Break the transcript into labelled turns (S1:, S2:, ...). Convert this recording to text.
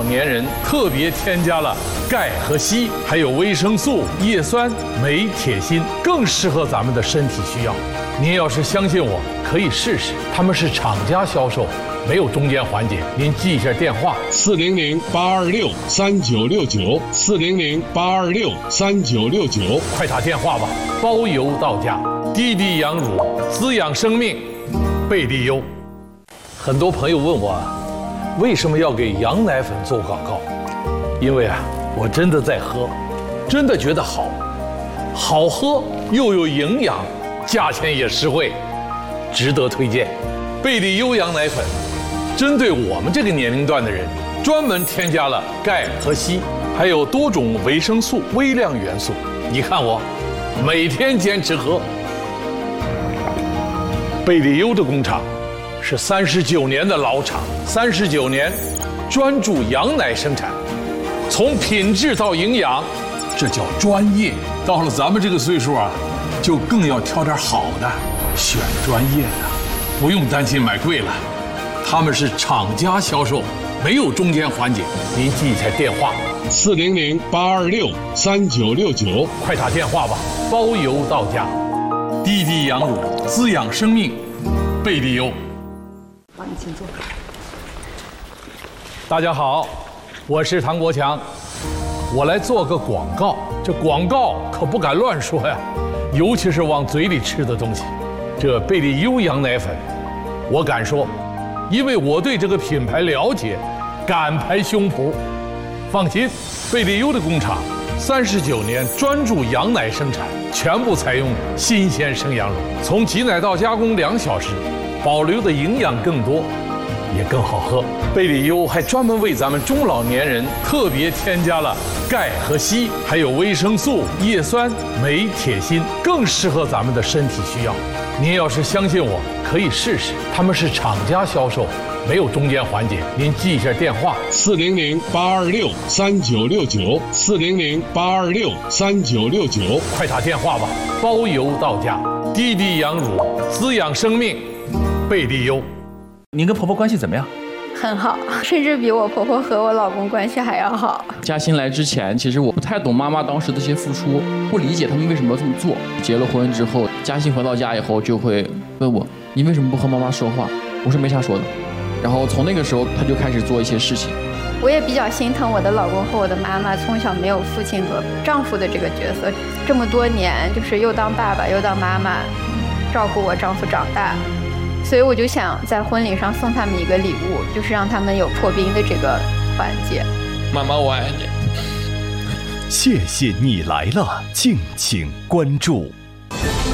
S1: 年人特别添加了钙和硒，还有维生素、叶酸、镁、铁、锌，更适合咱们的身体需要。您要是相信我，可以试试。他们是厂家销售，没有中间环节。您记一下电话：400-826-3969，400-826-3969，快打电话吧，包邮到家。滴滴羊乳，滋养生命，贝利优。很多朋友问我，为什么要给羊奶粉做广告？因为我真的在喝，真的觉得好喝又有营养，价钱也实惠，值得推荐。贝利优羊奶粉针对我们这个年龄段的人，专门添加了钙和硒，还有多种维生素、微量元素。你看我每天坚持喝。贝利优的工厂是39年的老厂，39年专注羊奶生产，从品质到营养，这叫专业。到了咱们这个岁数就更要挑点好的，选专业的，不用担心买贵了。他们是厂家销售，没有中间环节。您记一下电话：400-826-3969，快打电话吧，包邮到家。滴滴羊乳，滋养生命，贝利优。
S2: 好，你请坐。
S1: 大家好，我是唐国强，我来做个广告。这广告可不敢乱说呀，尤其是往嘴里吃的东西。这贝利优羊奶粉，我敢说，因为我对这个品牌了解，敢拍胸脯。放心，贝利优的工厂39年专注羊奶生产，全部采用新鲜生羊乳，从挤奶到加工2小时，保留的营养更多，也更好喝。贝利优还专门为咱们中老年人特别添加了钙和硒，还有维生素、叶酸、镁、铁、锌，更适合咱们的身体需要。您要是相信我，可以试试。他们是厂家销售，没有中间环节。您记一下电话：400-826-3969，400-826-3969，快打电话吧，包邮到家。滴滴羊乳，滋养生命，贝利优。
S3: 您跟婆婆关系怎么样？
S2: 很好，甚至比我婆婆和我老公关系还要好。
S4: 嘉欣来之前，其实我不太懂妈妈当时的一些付出，不理解他们为什么要这么做。结了婚之后，嘉欣回到家以后就会问我：“你为什么不和妈妈说话？”我说：“没啥说的。”然后从那个时候，他就开始做一些事情。
S2: 我也比较心疼我的老公和我的妈妈，从小没有父亲和丈夫的这个角色，这么多年就是又当爸爸又当妈妈，照顾我丈夫长大。所以我就想在婚礼上送他们一个礼物，就是让他们有破冰的这个环节。
S4: 妈妈，我爱你。
S5: 谢谢你来了，敬请关注。